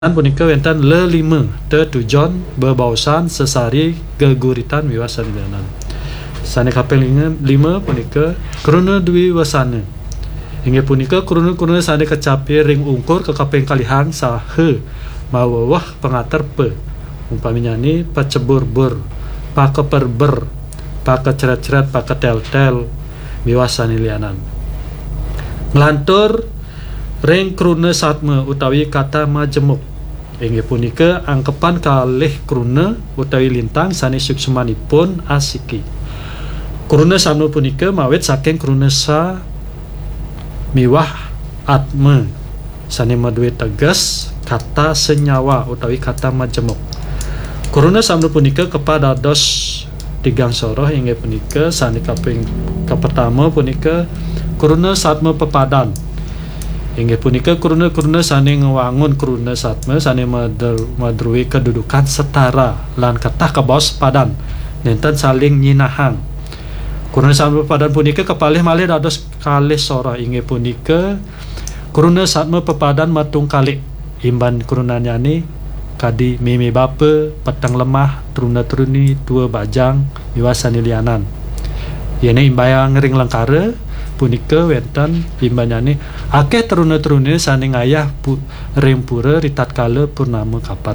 punika wenten le 5 tujuan berbausan sesari geguritan wiwasan lianan. Sane kaping 5 punika kruna dwi wasana. Hingga punika kruna sane kecapi ring ungkur ke kaping kalihang sahe mawah pengatar pe. Umpaminya ni pacebur-bur, pakeperber, pakeceret-ceret, paketel-tel wiwasan lianan. Ngelantur ring kruna satme utawi kata majemuk. Inggih punika angkepan kalih kruna utawi lintang sanes suksemanipun asiki. Kruna satme punika mawit saking kruna sa miwah atme sane maduwe teges kata senyawa utawi kata majemuk. Kruna satme punika kepada dos tigang soroh inggih punika sane kaping pertama punika kruna satme pepadan. Inggih punika kruna sane ngewangun kruna satme sane madruwi kedudukan setara lan ketah kebos padan nenten saling nyinahang. Kruna satme pepadan punika kepalih malih dados kalih sora. Inggih punika kruna satme pepadan matung kalik imban krunanya ni kadi mimi bapa petang lemah truna truni tua bajang wiwasan lianan. Yene imbayang ring lengkara punika wenten imbanyane akeh teruna-terune saning ayah ring pura ritat kala purnama kapat.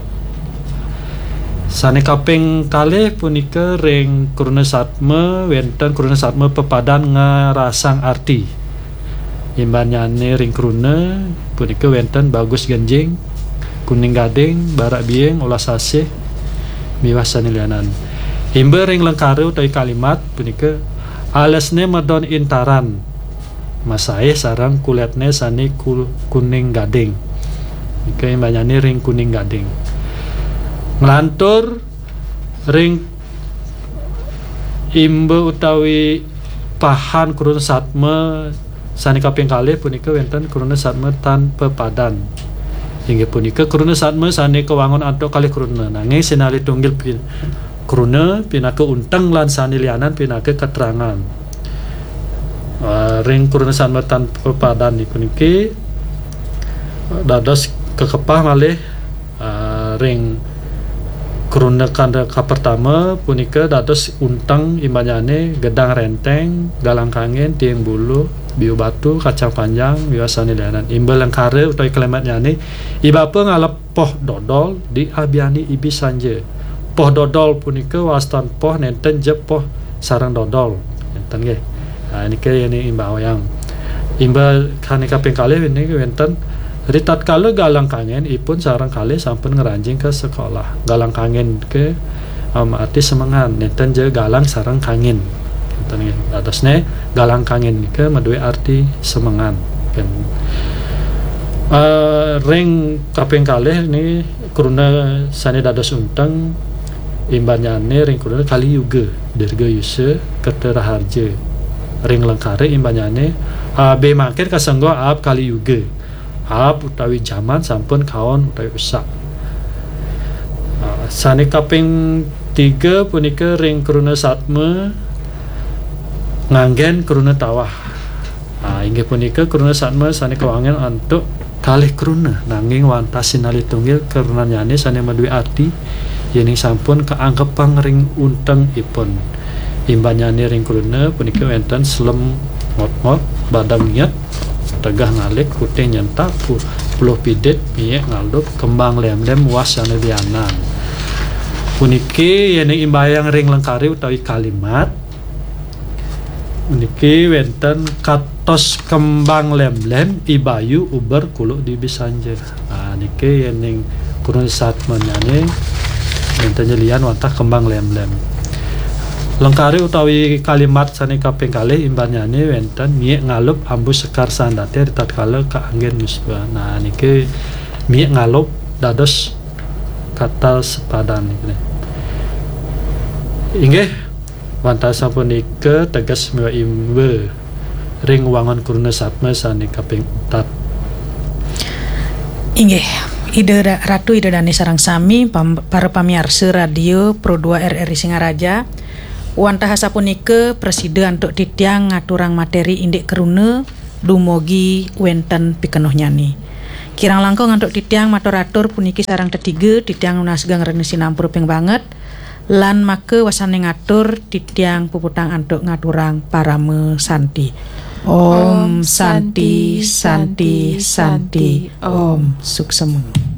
Sane kaping kalih punika ring kruna satme wenten kruna satme pepadan ngerasang arti. Imbanyane ring kruna punika wenten bagus genjing, kuning gading, barak bieng, ulas asih miwasan lianan. Imba ring lengkara utawi kalimat punika alasne medon intaran masae sarang kuletne sani kuning gading. Ika imbanyane ring kuning gading. Ngelantur ring imbe utawi pahan kruna satme sani kaping kalih punika wenten kruna satme tanpa padan. Inggih punika kruna satme sani kewangun antuk kalih kruna nanging sinali tunggil kruna pinaka unteng lan sani lianan pinaka keterangan. Ring kruna satme tanpa padan niku niki dados kekepah malih ring kruna kanda pertama punika dados unteng imbanyane gedang renteng, galang kangen, tiang bulu, biu batu, kacang panjang, wiwasan lianan. Imbal lengkara utawi kalimatnya ni ibapa ngalap poh dodol di abiani ibi sanje. Poh dodol punika wastan poh nenten je poh sarang dodol nenten nggih. Ini kaya ini imbau yang imbal kani kaping kalih ini wenten ritat kala galang kangen ipun sarang kalih sampun ngeranjing ke sekolah. Galang kangen ke arti semangan nenten je galang sarang kangen nenten nggih. Adosne galang kangen ke maduwe arti semangan kan. Ring kaping kalih ini kruna sane dados unteng imbanyane ring kruna kali yuga dirga yusa keteraharja. Ring lengkare imbanyane be mangkir kasenggo ab kali yuga. Ab utawi jaman sampun kaon utawi usak. Sane kaping 3 punika ring kruna satme nganggen kruna tawah. Inggih punika kruna satme sane kewangen antuk kalih kruna nanging wantas sinali tunggil krunanyane sane maduwe arti yen sampun kaangkepang ring unteng ipun. Imbanyane ring kruna punika wenten slem ngot-ngot badam niat tegah ngalik putih nyentak puluh pidet miek ngalup kembang lem-lem wasana lianan. Puniki yen imbayang ring lengkari utawi kalimat puniki wenten katos kembang lem-lem ibayu uber kuluk di bisanje. Niki yen kruna satmenyane wenten lian wantah kembang lem-lem. Lengkari utawi kalimat sane kaping kalih imbanyane wenten miek ngalup ambu sekar sandate tatkala kaanggen musba. Niki miek ngalup dados kata sepadan niki. Inggih wantah sampun nika teges miwa imbe ring wangun kruna satme sane kaping 4. Inggih Ratu Ida Dani sareng sami para pamirsa radio Pro 2 RRI Singaraja. Wantah sapunika presiden antuk titiang ngaturang materi indik keruna dumugi wenten pikenuh nyani. Kirang langkung antuk titiang matur-atur puniki sarang tetiga titiang unasgang rene sinampur ping banget lan make wasane ngatur titiang puputang antuk ngaturang parame santi. Om Santi Santi Santi Om Suksema.